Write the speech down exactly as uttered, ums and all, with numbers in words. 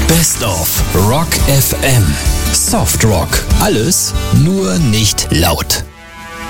Best of Rock F M. Soft Rock. Alles, nur nicht laut.